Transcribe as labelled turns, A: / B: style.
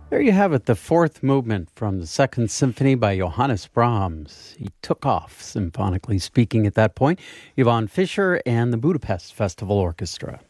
A: There you have it, the fourth movement from the Second Symphony by Johannes Brahms. He took off, symphonically speaking, at that point. Yvonne Fisher and the Budapest Festival Orchestra.